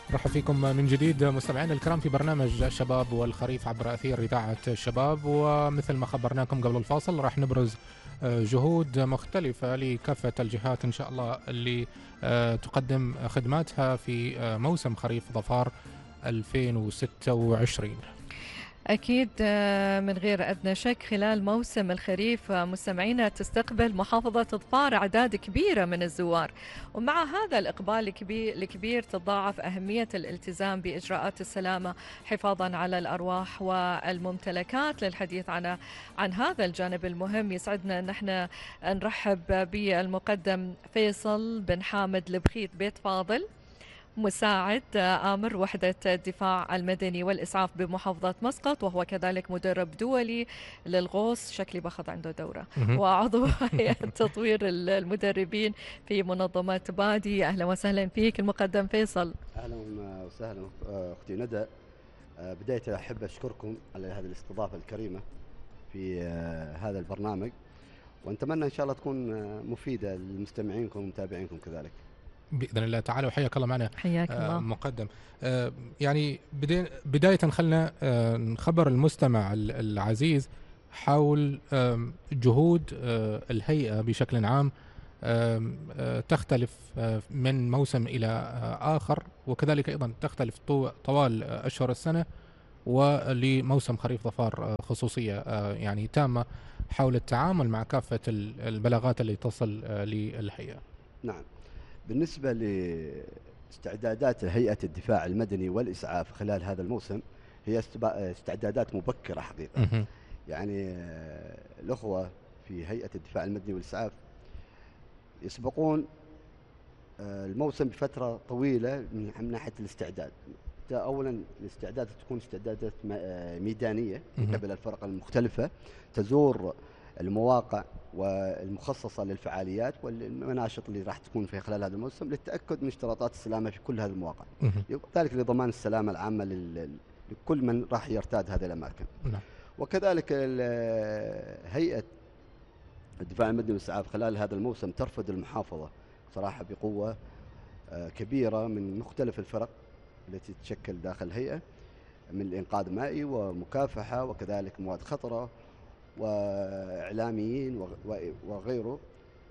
مرحبا فيكم من جديد مستمعينا الكرام في برنامج الشباب والخريف عبر أثير إذاعة الشباب. ومثل ما خبرناكم قبل الفاصل راح نبرز جهود مختلفة لكافة الجهات إن شاء الله اللي تقدم خدماتها في موسم خريف ظفار 2026. أكيد من غير أدنى شك خلال موسم الخريف مستمعينا تستقبل محافظة ظفار أعداد كبيرة من الزوار، ومع هذا الإقبال الكبير تتضاعف أهمية الالتزام بإجراءات السلامة حفاظا على الأرواح والممتلكات. للحديث عن هذا الجانب المهم يسعدنا أن احنا نرحب بالمقدم فيصل بن حامد البخيت بيت فاضل، مساعد آمر وحدة الدفاع المدني والإسعاف بمحافظة مسقط، وهو كذلك مدرب دولي للغوص، شكلي باخذ عنده دورة، وعضو هيئة تطوير المدربين في منظمة بادي. أهلا وسهلا فيك المقدم فيصل. أهلا وسهلا أختي ندى. بداية أحب أشكركم على هذه الاستضافة الكريمة في هذا البرنامج، ونتمنى إن شاء الله تكون مفيدة لمستمعينكم ومتابعينكم كذلك بإذن الله تعالى. وحياك الله معنا حياك الله مقدم. يعني بداية خلنا نخبر المستمع العزيز حول جهود الهيئة بشكل عام. تختلف من موسم إلى آخر، وكذلك أيضا تختلف طوال أشهر السنة، ولموسم خريف ظفار خصوصية يعني تامة حول التعامل مع كافة البلاغات اللي تصل للهيئة. نعم، بالنسبة لاستعدادات هيئة الدفاع المدني والإسعاف خلال هذا الموسم هي استعدادات مبكرة حقيقة. يعني الأخوة في هيئة الدفاع المدني والإسعاف يسبقون الموسم بفترة طويلة من ناحية الاستعداد. أولا الاستعداد تكون استعدادات ميدانية من قبل الفرق المختلفة، تزور المواقع والمخصصة للفعاليات والمناشط اللي راح تكون في خلال هذا الموسم للتأكد من اشتراطات السلامة في كل هذه المواقع، ذلك لضمان السلامة العامة لكل من راح يرتاد هذه الأماكن. وكذلك هيئة الدفاع المدني والإسعاف خلال هذا الموسم ترفض المحافظة صراحة بقوة كبيرة من مختلف الفرق التي تتشكل داخل الهيئة من الإنقاذ المائي ومكافحة وكذلك مواد خطرة وإعلاميين وغيره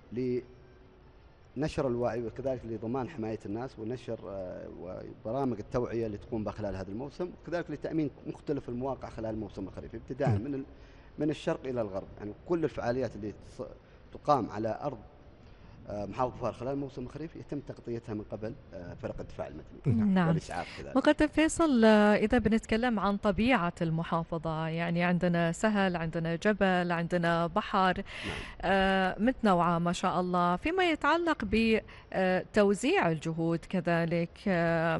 لنشر الوعي وكذلك لضمان حماية الناس ونشر وبرامج التوعية اللي تقوم بها خلال هذا الموسم، وكذلك لتأمين مختلف المواقع خلال الموسم الخريف ابتداء من الشرق إلى الغرب. يعني كل الفعاليات اللي تقام على أرض محافظة ظفار خلال موسم الخريف يتم تغطيتها من قبل فرق الدفاع المدني والإسعاف كذلك. مقدم فيصل، إذا بنتكلم عن طبيعة المحافظة، يعني عندنا سهل، عندنا جبل، عندنا بحر، متنوعة ما شاء الله. فيما يتعلق بتوزيع الجهود كذلك،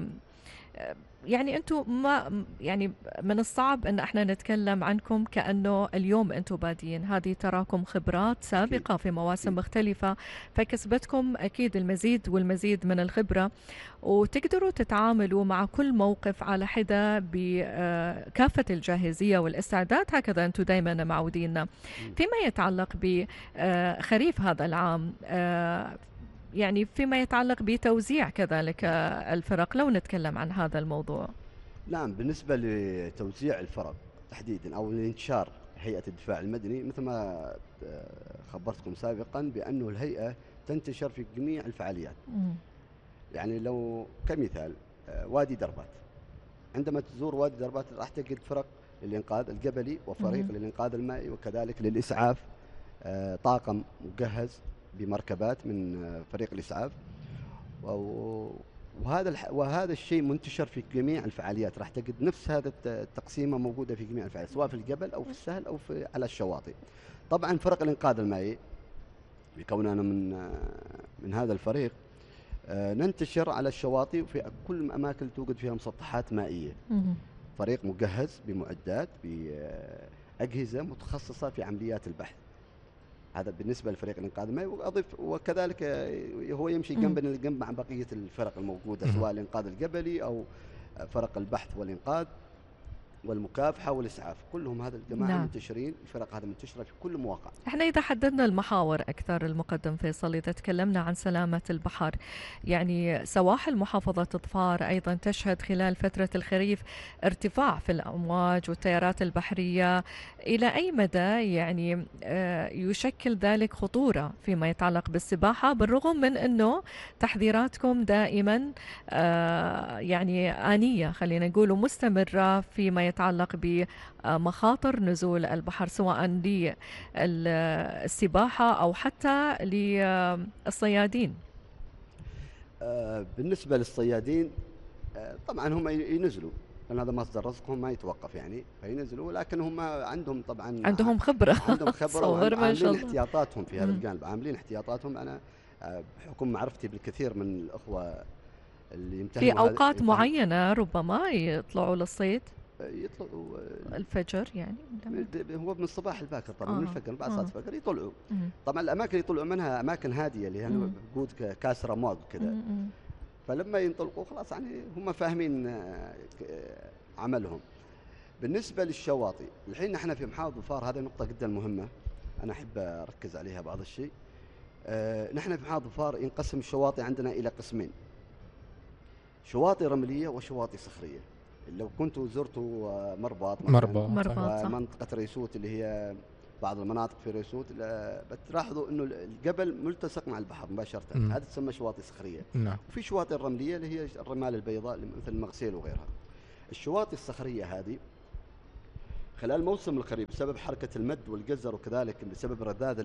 يعني أنتم ما يعني من الصعب أن احنا نتكلم عنكم كأنه اليوم أنتم بادين، هذه تراكم خبرات سابقة في مواسم مختلفة، فكسبتكم أكيد المزيد والمزيد من الخبرة، وتقدروا تتعاملوا مع كل موقف على حدة بكافة الجاهزية والاستعداد. هكذا أنتم دائما معودين. فيما يتعلق بخريف هذا العام، يعني فيما يتعلق بتوزيع كذلك الفرق، لو نتكلم عن هذا الموضوع. نعم، بالنسبة لتوزيع الفرق تحديدا أو لإنتشار هيئة الدفاع المدني، مثل ما خبرتكم سابقا بأنه الهيئة تنتشر في جميع الفعاليات. يعني لو كمثال وادي دربات، عندما تزور وادي دربات راح تجد فرق للإنقاذ الجبلي وفريق للإنقاذ المائي وكذلك للإسعاف، طاقم مجهز بمركبات من فريق الإسعاف، وهذا الشيء منتشر في جميع الفعاليات. راح تجد نفس هذا التقسيمة موجودة في جميع الفعاليات، سواء في الجبل أو في السهل أو على الشواطئ. طبعا فرق الإنقاذ المائي بكوننا من هذا الفريق ننتشر على الشواطئ وفي كل الأماكن توجد فيها مسطحات مائية. فريق مجهز بمعدات بأجهزة متخصصة في عمليات البحث. هذا بالنسبة لفريق الإنقاذ المائي. وأضيف وكذلك هو يمشي جنبا لجنب مع بقية الفرق الموجودة، سواء الإنقاذ الجبلي أو فرق البحث والإنقاذ. والمكافحة والإسعاف، كلهم هذا الجماعة نعم. منتشرين، الفرق هذه منتشرة في كل المواقع. احنا إذا حددنا المحاور أكثر المقدم فيصل، إذا تكلمنا عن سلامة البحر، يعني سواحل محافظة ظفار أيضا تشهد خلال فترة الخريف ارتفاع في الأمواج والتيارات البحرية، إلى أي مدى يعني يشكل ذلك خطورة فيما يتعلق بالسباحة، بالرغم من أنه تحذيراتكم دائما يعني آنية خلينا نقول ومستمرة فيما يتعلق بمخاطر نزول البحر، سواء للسباحة أو حتى للصيادين؟ بالنسبة للصيادين طبعا هم ينزلوا، لأن هذا مصدر رزقهم ما يتوقف يعني، فينزلوا، لكن هم عندهم طبعا عندهم خبرة عندهم خبرة ما شاء وعاملين الله. احتياطاتهم في هذا الجانب، عاملين احتياطاتهم. أنا بحكم معرفتي بالكثير من الأخوة اللي يمتهنوا في أوقات معينة ربما يطلعوا للصيد، يطلعوا الفجر يعني هو من الصباح الباكر طبعا، من الفجر بعد صلاة الفجر يطلعوا. طبعا الأماكن اللي يطلعوا منها أماكن هادية اللي هي وجود كاسر أمواج وكذا، فلما ينطلقوا خلاص يعني هم فاهمين عملهم. بالنسبة للشواطئ الحين احنا في محافظة ظفار، هذه نقطة جدا مهمة أنا أحب أركز عليها بعض الشيء. نحن في محافظة ظفار ينقسم الشواطئ عندنا إلى قسمين، شواطئ رملية وشواطئ صخرية. لو كنتوا زرتوا مرباط ومنطقة ريسوت اللي هي بعض المناطق في ريسوت، بتلاحظوا انه الجبل ملتصق مع البحر مباشرة، هذه تسمى شواطئ صخرية. نعم. وفي شواطئ الرملية اللي هي الرمال البيضاء مثل المغسيل وغيرها. الشواطئ الصخرية هذه خلال موسم الخريف بسبب حركة المد والجزر، وكذلك بسبب رذاذ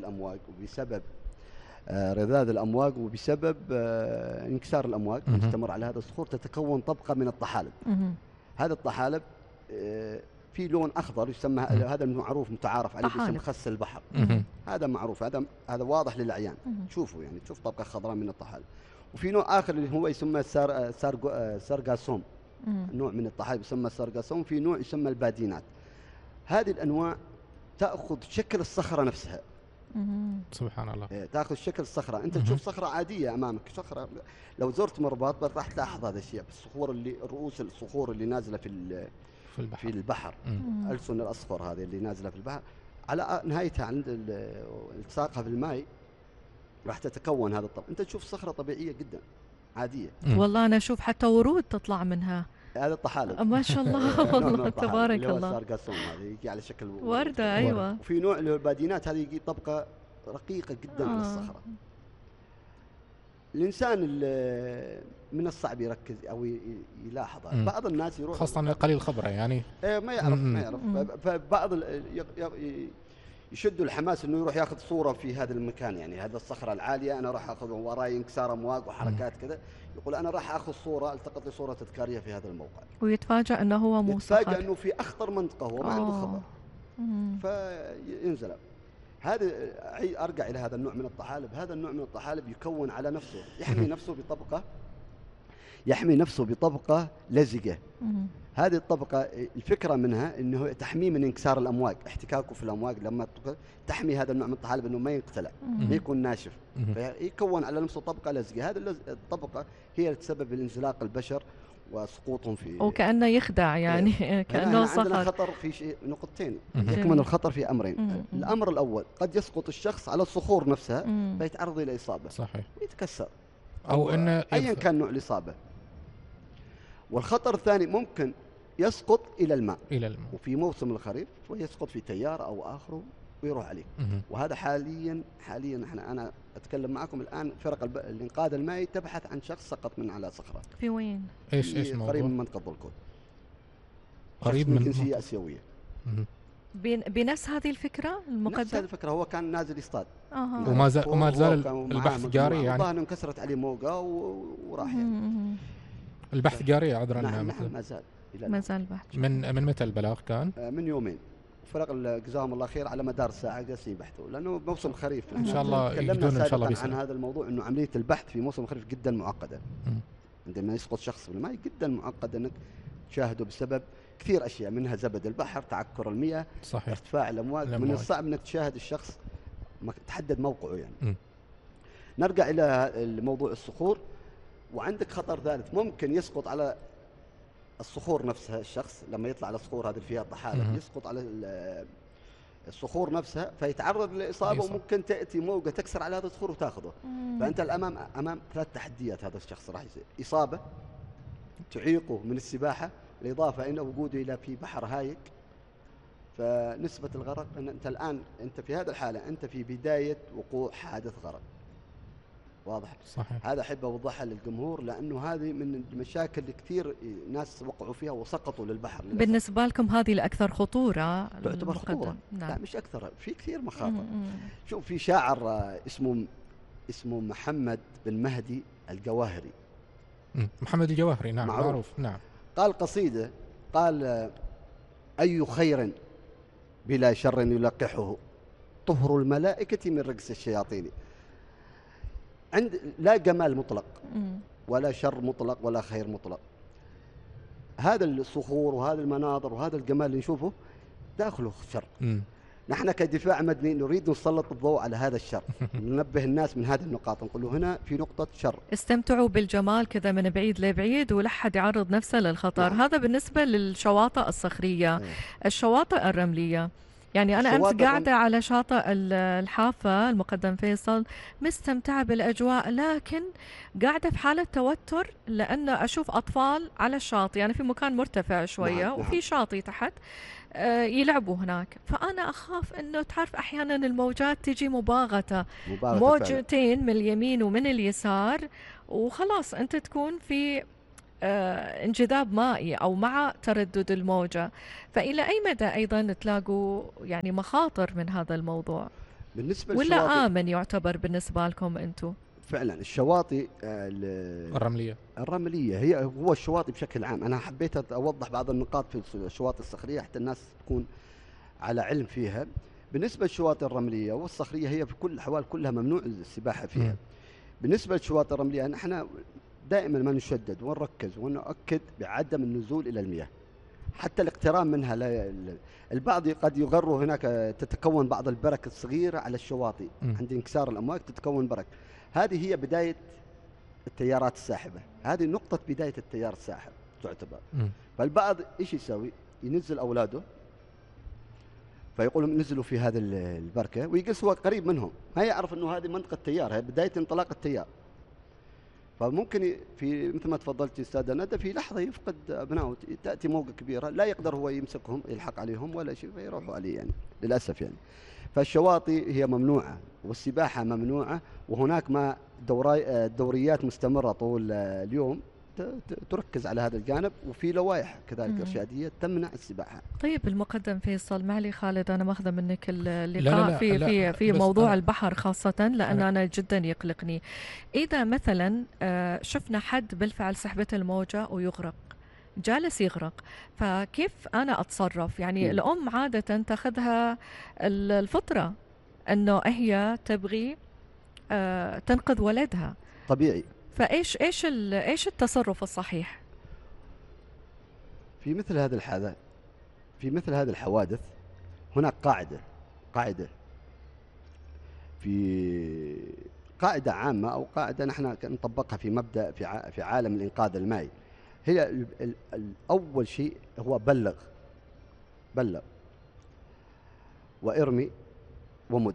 الأمواج وبسبب انكسار الأمواج المستمر على هذا الصخور، تتكون طبقة من الطحالب. هذا الطحالب في لون أخضر يسمى، هذا معروف متعارف عليه، يسمى خس البحر. هذا معروف، هذا واضح للعيان، تشوفوا يعني تشوف طبقة خضراء من الطحالب. وفي نوع آخر اللي هو يسمى سارغاسوم، نوع من الطحالب يسمى سارغاسوم. في نوع يسمى البادينات. هذه الأنواع تأخذ شكل الصخرة نفسها. سبحان الله. تأخذ شكل الصخرة، أنت تشوف صخرة عادية أمامك، صخرة لو زرت مرباط راح تلاحظ هذا الشيء، رؤوس الصخور اللي نازلة في البحر، ألسن الأصفر هذه اللي نازلة في البحر، على نهايتها عند التصاقها في الماء راح تتكون هذا الطبق. أنت تشوف صخرة طبيعية جدا عادية. والله أنا أشوف حتى ورود تطلع منها، هذا الطحالب ما شاء الله. والله تبارك الله. سارغاسوم هذا يجي على شكل وردة. أيوة. وفي نوع اللي هو البادينات، هذه يجي طبقة رقيقة جدا من الصخرة. الإنسان من الصعب يركز أو يلاحظها. بعض الناس يروح خاصة قليل خبرة يعني ما يعرف. فبعض يشدوا الحماس انه يروح ياخذ صورة في هذا المكان، يعني هذا الصخرة العالية انا راح اخذ وراي انكسار امواج وحركات كذا، يقول انا راح اخذ صورة، التقط لي صورة تذكارية في هذا الموقع، ويتفاجأ انه هو مو صخر، يتفاجأ انه في اخطر منطقة هو ما عنده خبر، فينزل. هذا ارجع الى هذا النوع من الطحالب. هذا النوع من الطحالب يكون على نفسه، يحمي نفسه بطبقة لزجة. هذه الطبقة الفكرة منها انه تحميه من انكسار الامواج، احتكاكه في الامواج لما تحمي هذا النوع من الطحالب انه ما ينقتلع، ما يكون ناشف، فيكون على نفسه طبقة لزجة. هذه الطبقة هي اللي تسبب الانزلاق البشر وسقوطهم في، وكأنه يخدع يعني كأنه صخر. عندنا خطر في نقطتين، يكمن الخطر في أمرين. الأمر الأول قد يسقط الشخص على الصخور نفسها فيتعرض إلى إصابة، صحيح، ويتكسر أو إنه أيا كان نوع الإصابة. والخطر الثاني ممكن يسقط إلى الماء، وفي موسم الخريف ويسقط في تيار أو آخره ويروح عليك. وهذا حاليا أنا أتكلم معكم الآن، فرق الإنقاذ المائي تبحث عن شخص سقط من على صخرة. في وين؟ إيش الموضوع؟ قريب من منطقة ظلكود، قريب من جنسية آسيوية. بنفس هذه الفكرة المقدمة؟ نفس هذه الفكرة، هو كان نازل يصطاد وما زال البحث جاري، يعني الظاهر انكسرت عليه موجة وراح يعني. البحث جاري عذرا. نعم ما زال البحث. من متى البلاغ كان؟ من يومين. فرق جزاهم الله خير على مدار ساعة جالسين يبحثوا، لأنه موسم خريف. إن شاء الله يجدون إن شاء الله عن هذا الموضوع، إنه عملية البحث في موسم الخريف جدا معقدة. عندما يسقط شخص في الماء جدا معقد إنك تشاهده بسبب كثير أشياء، منها زبد البحر، تعكر المياه، صحيح، ارتفاع الأمواج. من الصعب إنك تشاهد الشخص تحدد موقعه يعني. نرجع إلى موضوع الصخور. وعندك خطر ثالث، ممكن يسقط على الصخور نفسها، الشخص لما يطلع على الصخور هذه اللي فيها طحالب يسقط على الصخور نفسها فيتعرض للإصابة، وممكن تأتي موجة تكسر على هذا الصخور وتاخذه. فأنت أمام 3 تحديات. هذا الشخص راح يصير إصابة تعيقه من السباحة، بالإضافة إلى وجوده إلى في بحر هايج، فنسبة الغرق أن أنت في هذه الحالة أنت في بداية وقوع حادث غرق. واضح؟ صحيح. هذا أحب أوضحها للجمهور، لأنه هذه من المشاكل اللي كثير ناس وقعوا فيها وسقطوا للبحر. بالنسبة لكم هذه الأكثر خطورة؟ تعتبر خطورة. نعم. لا مش أكثر، في كثير مخاطر. شوف في شاعر اسمه محمد بن مهدي الجواهري. محمد الجواهري، نعم معروف. نعم. قال قصيدة، قال: أي خير بلا شر يلقحه، طهر الملائكة من رجس الشياطين. لا جمال مطلق ولا شر مطلق ولا خير مطلق. هذا الصخور وهذا المناظر وهذا الجمال اللي نشوفه داخله شر. نحن كدفاع مدني نريد نسلط الضوء على هذا الشر، ننبه الناس من هذه النقاط، نقول له هنا في نقطة شر. استمتعوا بالجمال كذا من بعيد لبعيد ولا حد يعرض نفسه للخطر. نعم. هذا بالنسبة للشواطئ الصخرية. الشواطئ الرملية، يعني أنا أمس قاعدة على شاطئ الحافة المقدم فيصل مستمتعة بالأجواء، لكن قاعدة في حالة توتر لأن أشوف أطفال على الشاطئ، يعني في مكان مرتفع شوية. نعم. وفي شاطئ تحت يلعبوا هناك، فأنا أخاف أنه تعرف أحيانا الموجات تجي مباغتة موجتين من اليمين ومن اليسار، وخلاص أنت تكون في انجذاب مائي أو مع تردد الموجة. فإلى أي مدى أيضا تلاقوا يعني مخاطر من هذا الموضوع؟ بالنسبة ولا آمن يعتبر بالنسبة لكم أنتم؟ فعلا الشواطئ الرملية هو الشواطئ بشكل عام. أنا حبيت أوضح بعض النقاط في الشواطئ الصخرية حتى الناس تكون على علم فيها. بالنسبة للشواطئ الرملية والصخرية هي في كل الأحوال كلها ممنوع السباحة فيها. بالنسبة للشواطئ الرملية نحن دائما ما نشدد ونركز ونؤكد بعدم النزول إلى المياه، حتى الاقتراب منها. البعض قد يغروا هناك تتكون بعض البرك الصغيرة على الشواطئ عند انكسار الأمواج تتكون برك. هذه هي بداية التيارات الساحبة، هذه نقطة بداية التيار الساحب تعتبر. فالبعض إيش يسوي؟ ينزل أولاده فيقولوا نزلوا في هذه البركة ويقص هو قريب منهم، ما يعرف أنه هذه منطقة تيار، هي بداية انطلاق التيار. فممكن في مثل ما تفضلت أستاذة ندى في لحظة يفقد أبنائه، تأتي موجة كبيرة لا يقدر هو يمسكهم يلحق عليهم ولا شيء فيروحوا عليه يعني للأسف يعني. فالشواطئ هي ممنوعة والسباحة ممنوعة، وهناك ما دوريات مستمرة طول اليوم تركز على هذا الجانب، وفي لوائح كذلك إرشادية تمنع السباحة. طيب المقدم فيصل، معلي خالد أنا ماخذة منك اللقاء في موضوع البحر خاصة لأن أنا جدا يقلقني. إذا مثلا شفنا حد بالفعل سحبت الموجة ويغرق، جالس يغرق، فكيف أنا أتصرف؟ يعني الأم عادة تأخذها الفطرة أنه هي تبغي تنقذ ولدها طبيعي. فإيش إيش التصرف الصحيح في مثل هذه الحالة؟ في مثل هذه الحوادث هناك قاعدة في قاعدة عامة أو قاعدة نحن نطبقها في مبدأ في عالم الإنقاذ المائي. هي أول شيء هو بلغ وارمي ومد،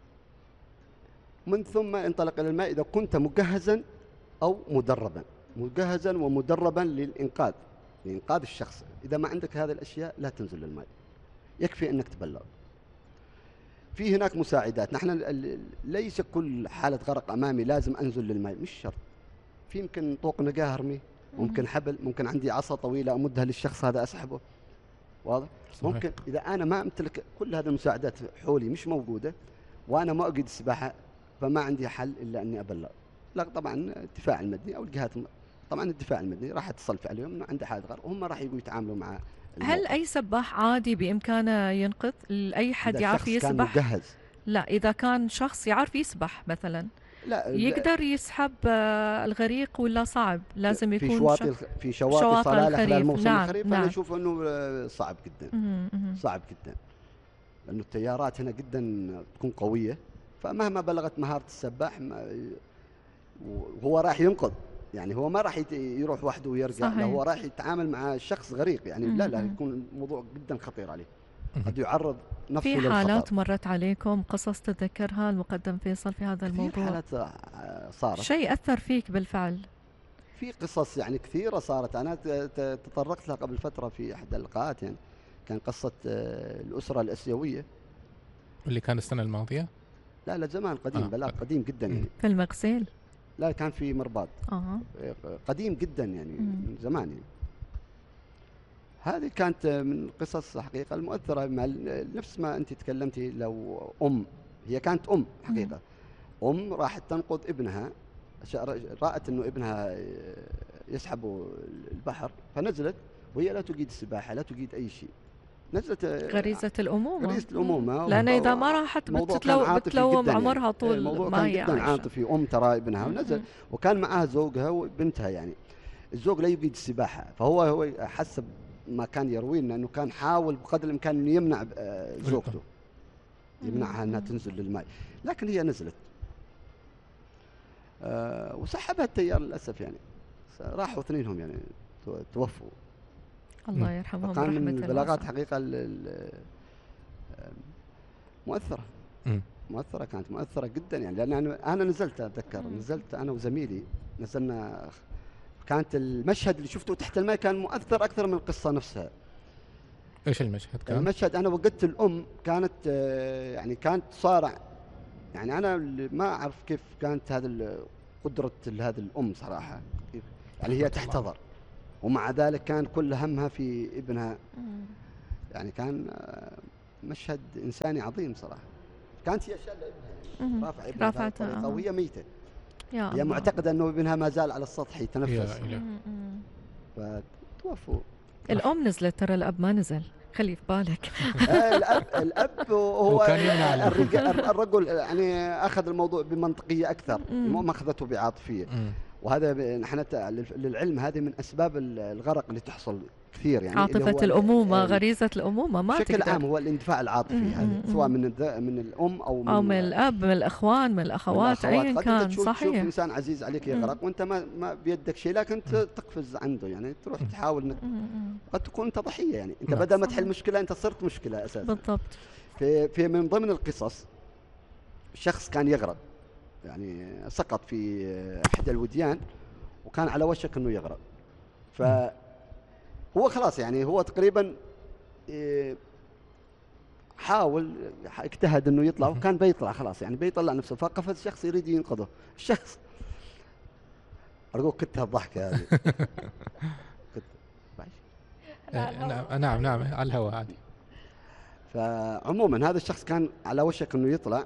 من ثم انطلق إلى الماء إذا كنت مجهزا أو مجهزا ومدربا لإنقاذ الشخص. إذا ما عندك هذه الأشياء لا تنزل للماء، يكفي أنك تبلغ. في هناك مساعدات، نحن ليس كل حالة غرق أمامي لازم أنزل للماء، مش شرط. في يمكن طوق نجاه أرمي، ممكن حبل، ممكن عندي عصا طويلة أمدها للشخص هذا أسحبه. واضح؟ ممكن إذا أنا ما أمتلك كل هذه المساعدات حولي مش موجودة وأنا ما أجد السباحة، فما عندي حل إلا أني أبلغ. لا طبعا الدفاع المدني أو الجهات، طبعا الدفاع المدني راح اتصل عليهم انه عنده حاله غرق وهم راح يجوا يتعاملوا مع الموقف. هل اي سباح عادي بامكانه ينقذ؟ اي حد يعرف يسبح؟ كان مجهز. لا اذا كان شخص يعرف يسبح مثلا لا يقدر يسحب الغريق ولا صعب؟ لازم يكون في شواطئ صلالة خلال موسم الخريف. نعم. انا اشوف انه صعب جدا. صعب جدا لانه التيارات هنا جدا تكون قويه، فمهما بلغت مهاره السباح وهو راح ينقذ يعني هو ما راح يروح وحده ويرجع، لا هو راح يتعامل مع شخص غريق يعني. لا يكون الموضوع جدا خطير عليه، قد يعرض نفسه للخطر. في حالات مرت عليكم قصص تتذكرها المقدم فيصل في هذا الموضوع؟ في حالات صارت شيء أثر فيك بالفعل؟ في قصص يعني كثيرة صارت. أنا تطرقت لها قبل فترة في إحدى اللقاءات، يعني كان قصة الأسرة الآسيوية اللي كان السنة الماضية. لا زمان قديم، بلاغ قديم جدا يعني. في المغسيل؟ لا كان في مرباط. قديم جدا يعني من زمان يعني. هذه كانت من القصص حقيقة المؤثرة، مع نفس ما أنت تكلمتي. لو هي كانت حقيقة راحت تنقذ ابنها، رأت أنه ابنها يسحب البحر، فنزلت وهي لا تجيد السباحة، لا تجيد أي شيء. نزلت غريزة الأمومة. لأن إذا ما راحت بتلوم عمرها طول الموضوع ما كان هي جدا عايشة. عاطفي. ترى ابنها ونزل، وكان معها زوجها وبنتها يعني. الزوج لا يجيد السباحة، فهو حسب ما كان يروي لنا أنه كان حاول بقدر الإمكان أنه يمنع زوجته، يمنعها أنها تنزل للماء، لكن هي نزلت وسحبها التيار للأسف يعني. راحوا اثنينهم يعني توفوا. الله يرحمهم. كان من البلاغات حقيقة مؤثرة. مؤثرة، كانت مؤثرة جدا يعني. لأن أنا نزلت، أتذكر نزلت أنا وزميلي، نزلنا. كانت المشهد اللي شفته تحت الماء كان مؤثر أكثر من القصة نفسها. إيش المشهد كان؟ المشهد أنا وجدت الأم كانت يعني كانت تصارع يعني. أنا ما أعرف كيف كانت هذا قدرة هذه الأم صراحة، يعني هي تحتضر ومع ذلك كان كل همها في ابنها. يعني كان مشهد إنساني عظيم صراحة. كانت هي شايلة ابنها، رافع ابنها رافعتها وهي ميتة. هي معتقدة أنه ابنها ما زال على السطح يتنفس، فتوفوا. الأم نزلت، ترى الأب ما نزل، خلي في بالك. الأب هو الرجل يعني أخذ الموضوع بمنطقية أكثر، الأم أخذته بعاطفية. وهذا نحن للعلم هذه من أسباب الغرق اللي تحصل كثير يعني. عاطفة الأمومة، غريزة الأمومة ما بشكل عام هو الاندفاع العاطفي هذا، سواء من الأم أو من الأب، من الأخوان، من الأخوات، أيا كان. صحيح. تشوف إنسان عزيز عليك يغرق وأنت ما بيدك شيء، لكن تقفز عنده يعني، تروح تحاول إنك قد تكون أنت ضحية يعني. أنت بدل ما تحل مشكلة أنت صرت مشكلة أساسا. بالضبط. في من ضمن القصص شخص كان يغرق يعني، سقط في إحدى الوديان وكان على وشك إنه يغرق. فهو خلاص يعني هو تقريبا حاول اجتهد إنه يطلع، وكان بيطلع خلاص يعني بيطلع نفسه، فقفز شخص يريد ينقذه. الشخص أرجوك كتها الضحكة هذه. نعم على الهواء عادي. فعموما هذا الشخص كان على وشك إنه يطلع،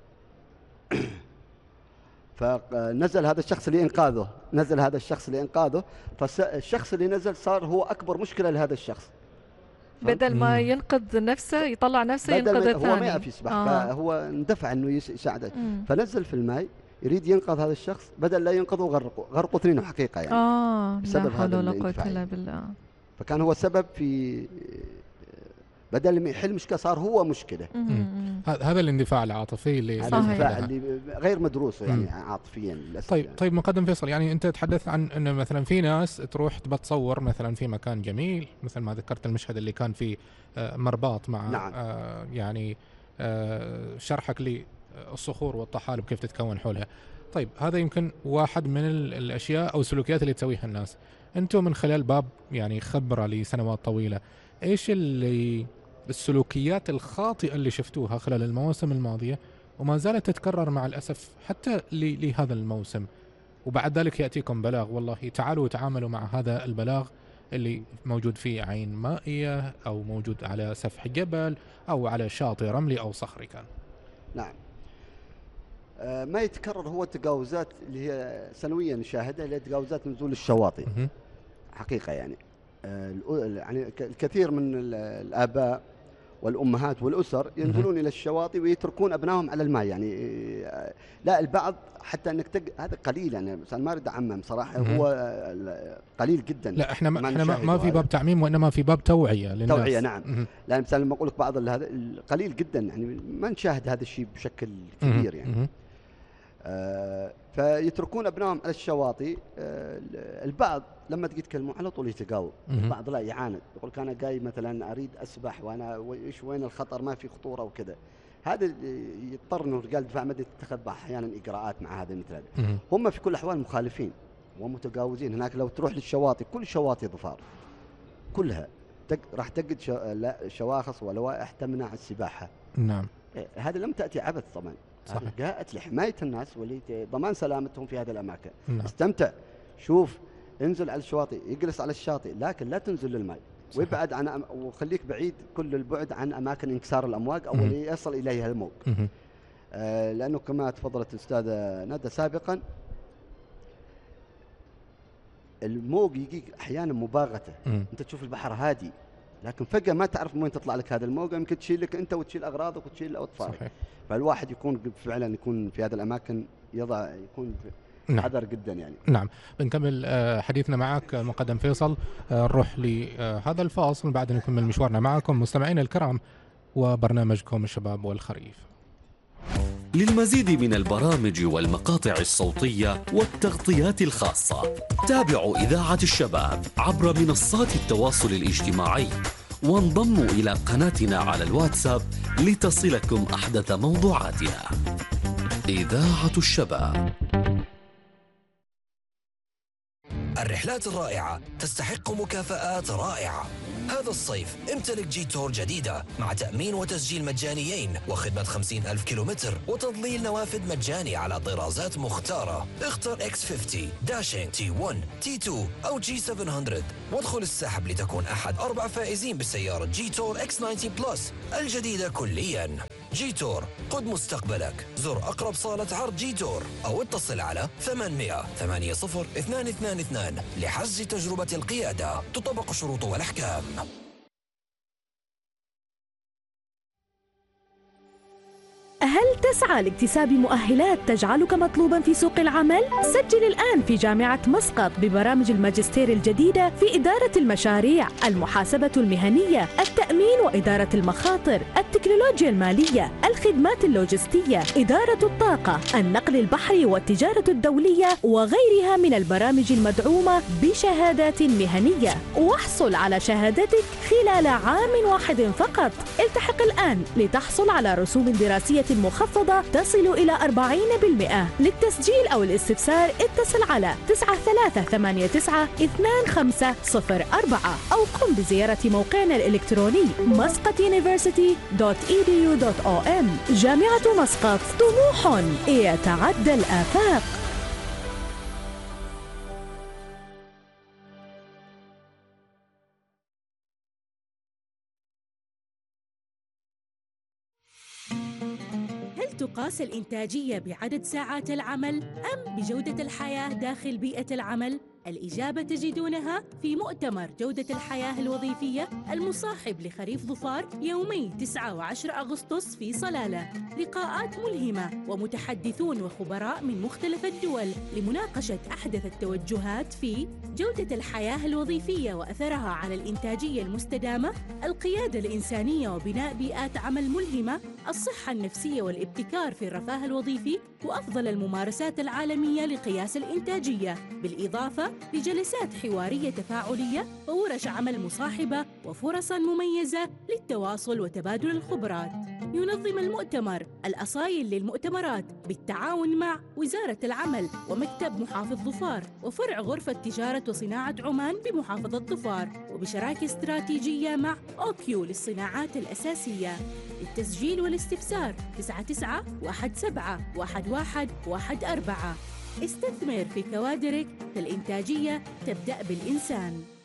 فنزل هذا الشخص لإنقاذه. فالشخص اللي نزل صار هو أكبر مشكلة لهذا الشخص. بدل ما ينقذ نفسه، يطلع نفسه، ينقذ الثاني. هو ما يعرف يسبح، فهو اندفع إنه يساعده. فنزل في الماء يريد ينقذ هذا الشخص، بدل لا ينقذه غرقوا اثنينهم حقيقة يعني. بسبب هذا الاندفاع. بالله. فكان هو سبب في، بدل ما يحل مشكلة صار هو مشكلة. هذا الاندفاع العاطفي اللي غير مدروس يعني عاطفيا للأسف. طيب مقدم فيصل، يعني أنت تحدث عن أن مثلا في ناس تروح تبى تصور مثلا في مكان جميل، مثل ما ذكرت المشهد اللي كان في مرباط مع نعم. يعني شرحك للصخور والطحالب كيف تتكون حولها. طيب هذا يمكن واحد من الأشياء أو السلوكيات اللي تسويها الناس. أنتم من خلال باب يعني خبرة لسنوات طويلة، إيش السلوكيات الخاطئة اللي شفتوها خلال المواسم الماضية وما زالت تتكرر مع الأسف حتى لهذا الموسم، وبعد ذلك يأتيكم بلاغ والله تعالوا وتعاملوا مع هذا البلاغ اللي موجود في عين مائية أو موجود على سفح جبل أو على شاطئ رملي أو صخري كان؟ نعم. ما يتكرر هو التجاوزات اللي هي سنويا نشاهدها، اللي هي تجاوزات نزول الشواطئ حقيقة يعني. يعني الكثير من الآباء والأمهات والأسر ينزلون إلى الشواطئ ويتركون أبنائهم على الماء يعني. لا البعض حتى أنك هذا قليل يعني، ما أريد أعمم صراحة، هو قليل جدا. لا احنا ما في باب تعميم وإنما في باب توعية للناس. توعية نعم. لا مثلا لما أقول لك بعض هذا قليل جدا يعني، ما نشاهد هذا الشيء بشكل كبير يعني. فيتركون ابنائهم على الشواطئ. البعض لما تجي تكلموا على طول يتجاوب، البعض لا يعاند، يقول انا جاي مثلا اريد اسبح وانا ايش وين الخطر، ما في خطوره وكذا. هذا يضطر انه رجال الدفاع المدني تتخذ احيانا اجراءات مع هذا مثل هذا. هم في كل الاحوال مخالفين ومتجاوزين. هناك لو تروح للشواطئ، كل شواطئ ظفار كلها راح تجد شواخص ولوائح تمنع السباحه. نعم. هذا لم تاتي عبث طبعا، صحيح. جاءت لحمايه الناس ولضمان سلامتهم في هذه الاماكن. نعم. استمتع، شوف، انزل على الشواطئ، اجلس على الشاطئ، لكن لا تنزل للماء، وابعد عن وخليك بعيد كل البعد عن اماكن انكسار الامواج او اللي يصل اليها الموج. لانه كما تفضلت الاستاذه ندى سابقا، الموج يجيك احيانا مباغته. انت تشوف البحر هادي، لكن فجاه ما تعرف من وين تطلع لك هذا الموج، يمكن تشيلك انت وتشيل اغراضك وتشيل اطفالك. فالواحد يكون فعلا يكون في هذه الاماكن يكون حذر جدا يعني. نعم. بنكمل حديثنا معك مقدم فيصل. نروح لهذا الفاصل بعد نكمل مشوارنا معكم مستمعينا الكرام وبرنامجكم الشباب والخريف. للمزيد من البرامج والمقاطع الصوتية والتغطيات الخاصة تابعوا إذاعة الشباب عبر منصات التواصل الاجتماعي، وانضموا إلى قناتنا على الواتساب لتصلكم أحدث موضوعاتنا. إذاعة الشباب. الرحلات الرائعة تستحق مكافآت رائعة. هذا الصيف امتلك جيتور جديدة مع تأمين وتسجيل مجانيين وخدمة 50,000 كيلومتر وتضليل نوافذ مجاني على طرازات مختارة. اختر X50، داشين، T1، T2 أو G700 وادخل السحب لتكون أحد 4 فائزين بسيارة جيتور X90 بلس الجديدة كلياً. جيتور، قد مستقبلك. زر أقرب صالة عرض جيتور أو اتصل على 800-80-222 لحجز تجربة القيادة. تطبق الشروط والأحكام. هل تسعى لاكتساب مؤهلات تجعلك مطلوبا في سوق العمل؟ سجل الآن في جامعة مسقط ببرامج الماجستير الجديدة في إدارة المشاريع، المحاسبة المهنية، التأمين وإدارة المخاطر، التكنولوجيا المالية، الخدمات اللوجستية، إدارة الطاقة، النقل البحري والتجارة الدولية وغيرها من البرامج المدعومة بشهادات مهنية. واحصل على شهادتك خلال عام واحد فقط. التحق الآن لتحصل على رسوم دراسية مخفضة تصل إلى 40%. للتسجيل أو الاستفسار اتصل على 93892504 أو قم بزيارة موقعنا الإلكتروني muscatuniversity.edu.om. جامعة مسقط، طموح يتعدى الآفاق. تقاس الإنتاجية بعدد ساعات العمل أم بجودة الحياة داخل بيئة العمل؟ الإجابة تجدونها في مؤتمر جودة الحياة الوظيفية المصاحب لخريف ظفار يومي 9 و10 أغسطس في صلالة. لقاءات ملهمة ومتحدثون وخبراء من مختلف الدول لمناقشة أحدث التوجهات في جودة الحياة الوظيفية وأثرها على الإنتاجية المستدامة، القيادة الإنسانية وبناء بيئات عمل ملهمة، الصحة النفسية والابتكار في الرفاه الوظيفي، وأفضل الممارسات العالمية لقياس الإنتاجية، بالإضافة لجلسات حوارية تفاعلية وورش عمل مصاحبة وفرصاً مميزة للتواصل وتبادل الخبرات. ينظم المؤتمر الأصايل للمؤتمرات بالتعاون مع وزارة العمل ومكتب محافظ ظفار وفرع غرفة تجارة وصناعة عمان بمحافظة ظفار، وبشراكة استراتيجية مع أوكيو للصناعات الأساسية. للتسجيل والاستفسار 99171114. استثمر في كوادرك، فالإنتاجية تبدأ بالإنسان.